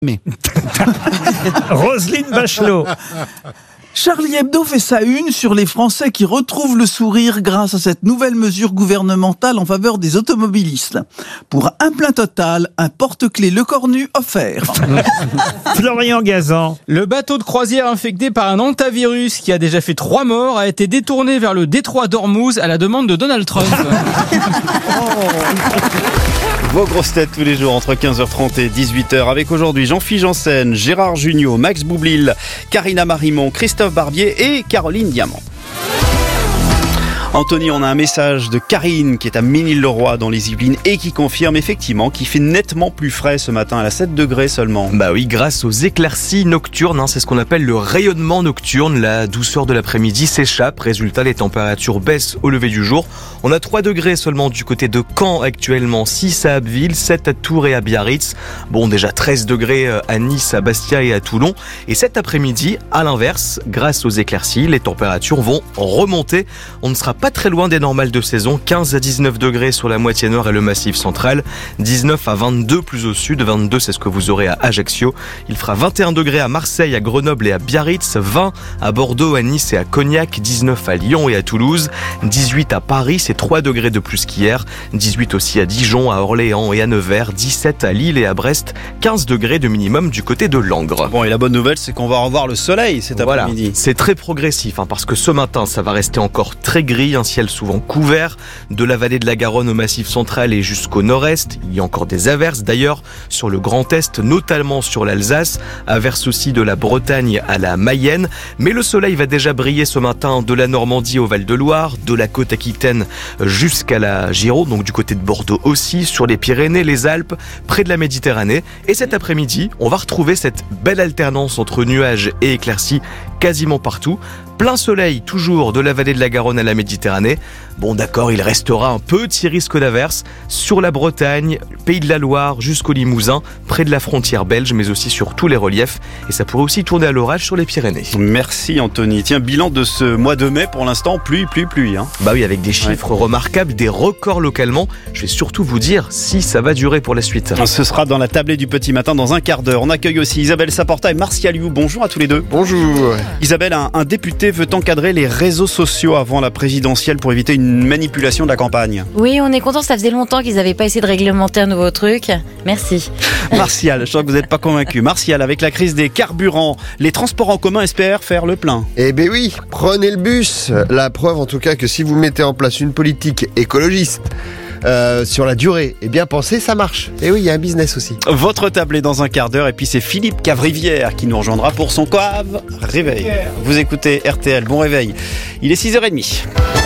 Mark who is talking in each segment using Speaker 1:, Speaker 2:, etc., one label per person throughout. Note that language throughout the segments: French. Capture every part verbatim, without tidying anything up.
Speaker 1: Mais
Speaker 2: Roselyne Bachelot.
Speaker 1: Charlie Hebdo fait sa une sur les Français qui retrouvent le sourire grâce à cette nouvelle mesure gouvernementale en faveur des automobilistes. Pour un plein total, un porte-clés Le Cornu offert.
Speaker 2: Florian Gazan.
Speaker 3: Le bateau de croisière infecté par un hantavirus qui a déjà fait trois morts a été détourné vers le détroit d'Ormuz à la demande de Donald Trump.
Speaker 4: Vos grosses têtes tous les jours entre quinze heures trente et dix-huit heures avec aujourd'hui Jean-Philippe Janssen, Gérard Jugnot, Max Boublil, Karina Marimon, Christophe Barbier et Caroline Diamant. Anthony, on a un message de Karine qui est à Ménil-le-Roi dans les Yvelines et qui confirme effectivement qu'il fait nettement plus frais ce matin, à sept degrés seulement.
Speaker 5: Bah oui, grâce aux éclaircies nocturnes, hein, c'est ce qu'on appelle le rayonnement nocturne. La douceur de l'après-midi s'échappe, résultat les températures baissent au lever du jour. On a trois degrés seulement du côté de Caen actuellement, six à Abbeville, sept à Tours et à Biarritz. Bon, déjà treize degrés à Nice, à Bastia et à Toulon. Et cet après-midi, à l'inverse, grâce aux éclaircies, les températures vont remonter. On ne sera pas très loin des normales de saison, quinze à dix-neuf degrés sur la moitié nord et le massif central, dix-neuf à vingt-deux plus au sud, vingt-deux c'est ce que vous aurez à Ajaccio. Il fera vingt et un degrés à Marseille, à Grenoble et à Biarritz, vingt à Bordeaux, à Nice et à Cognac, dix-neuf à Lyon et à Toulouse, dix-huit à Paris, c'est trois degrés de plus qu'hier, dix-huit aussi à Dijon, à Orléans et à Nevers, dix-sept à Lille et à Brest, quinze degrés de minimum du côté de Langres.
Speaker 4: Bon, et la bonne nouvelle, c'est qu'on va revoir le soleil cet
Speaker 5: voilà,
Speaker 4: après-midi.
Speaker 5: C'est très progressif, hein, parce que ce matin, ça va rester encore très gris, un ciel souvent couvert, de la vallée de la Garonne au massif central et jusqu'au nord-est. Il y a encore des averses d'ailleurs sur le Grand Est, notamment sur l'Alsace, averses aussi de la Bretagne à la Mayenne. Mais le soleil va déjà briller ce matin de la Normandie au Val-de-Loire, de la côte aquitaine jusqu'à la Gironde, donc du côté de Bordeaux aussi, sur les Pyrénées, les Alpes, près de la Méditerranée. Et cet après-midi, on va retrouver cette belle alternance entre nuages et éclaircies quasiment partout. Plein soleil toujours de la vallée de la Garonne à la Méditerranée. Bon d'accord, il restera un petit risque d'averse sur la Bretagne, Pays de la Loire jusqu'au Limousin, près de la frontière belge, mais aussi sur tous les reliefs. Et ça pourrait aussi tourner à l'orage sur les Pyrénées.
Speaker 4: Merci Anthony. Tiens, bilan de ce mois de mai pour l'instant, pluie, pluie, pluie. Hein.
Speaker 5: Bah oui, avec des chiffres ouais. remarquables, des records localement. Je vais surtout vous dire si ça va durer pour la suite.
Speaker 4: Ce sera dans la tablée du petit matin dans un quart d'heure. On accueille aussi Isabelle Saporta et Martial You. Bonjour à tous les deux.
Speaker 6: Bonjour.
Speaker 4: Isabelle, un, un député veut encadrer les réseaux sociaux avant la présidentielle pour éviter une manipulation de la campagne.
Speaker 7: Oui, on est content, ça faisait longtemps qu'ils n'avaient pas essayé de réglementer un nouveau truc. Merci.
Speaker 4: Martial, je sens que vous n'êtes pas convaincu. Martial, avec la crise des carburants, les transports en commun espèrent faire le plein.
Speaker 6: Eh ben oui, prenez le bus. La preuve en tout cas que si vous mettez en place une politique écologiste, Euh, sur la durée et bien pensé, ça marche. Et oui, il y a un business aussi.
Speaker 4: Votre table est dans un quart d'heure et puis c'est Philippe Cavrivière qui nous rejoindra pour son cave réveil. Vous écoutez R T L, bon réveil. Il est six heures trente.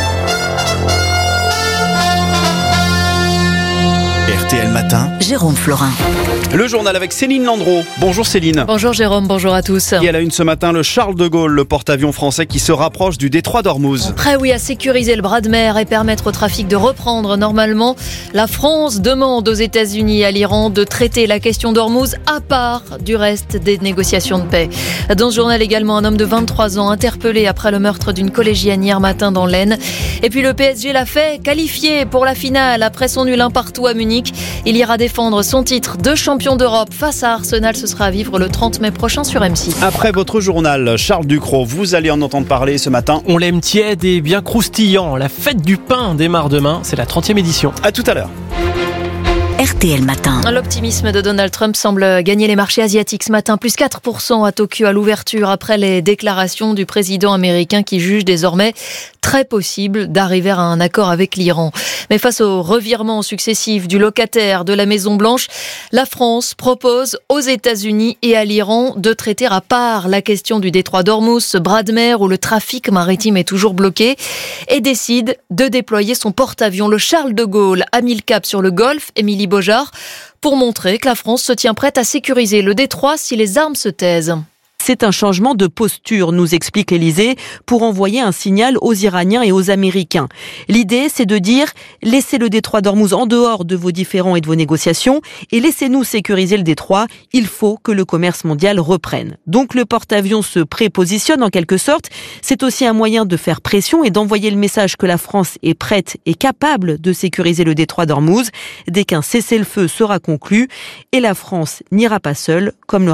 Speaker 4: R T L Matin,
Speaker 8: Jérôme Florin.
Speaker 4: Le journal avec Céline Landreau. Bonjour Céline.
Speaker 7: Bonjour Jérôme, bonjour à tous.
Speaker 4: Et elle a une ce matin le Charles de Gaulle, le porte-avions français qui se rapproche du détroit d'Ormuz.
Speaker 7: Prêt, oui, à sécuriser le bras de mer et permettre au trafic de reprendre normalement. La France demande aux États-Unis et à l'Iran de traiter la question d'Ormuz à part du reste des négociations de paix. Dans ce journal également, un homme de vingt-trois ans interpellé après le meurtre d'une collégienne hier matin dans l'Aisne. Et puis le P S G l'a fait, qualifié pour la finale après son nul un partout à Munich. Il ira défendre son titre de champion d'Europe face à Arsenal. Ce sera à vivre le trente mai prochain sur M six.
Speaker 4: Après votre journal, Charles Ducrot, vous allez en entendre parler ce matin.
Speaker 3: On l'aime tiède et bien croustillant. La fête du pain démarre demain. C'est la trentième édition.
Speaker 4: À tout à l'heure.
Speaker 8: R T L Matin.
Speaker 7: L'optimisme de Donald Trump semble gagner les marchés asiatiques ce matin, plus quatre pour cent à Tokyo à l'ouverture après les déclarations du président américain qui juge désormais très possible d'arriver à un accord avec l'Iran. Mais face aux revirements successifs du locataire de la Maison-Blanche, la France propose aux États-Unis et à l'Iran de traiter à part la question du détroit d'Ormuz, ce bras de mer où le trafic maritime est toujours bloqué, et décide de déployer son porte-avions, le Charles de Gaulle, à mille cap sur le Golfe, Émilie Beaujard, pour montrer que la France se tient prête à sécuriser le détroit si les armes se taisent.
Speaker 9: C'est un changement de posture, nous explique l'Élysée, pour envoyer un signal aux Iraniens et aux Américains. L'idée, c'est de dire « laissez le détroit d'Ormuz en dehors de vos différends et de vos négociations et laissez-nous sécuriser le détroit. Il faut que le commerce mondial reprenne ». Donc le porte-avions se prépositionne en quelque sorte. C'est aussi un moyen de faire pression et d'envoyer le message que la France est prête et capable de sécuriser le détroit d'Ormuz dès qu'un cessez-le-feu sera conclu. Et la France n'ira pas seule, comme le